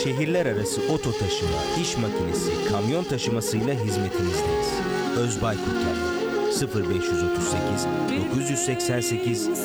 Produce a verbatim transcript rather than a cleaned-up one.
şehirler arası oto taşıma, iş makinesi, kamyon taşımasıyla hizmetinizdeyiz. Özbay Kurtarma sıfır beş otuz sekiz dokuz yüz seksen sekiz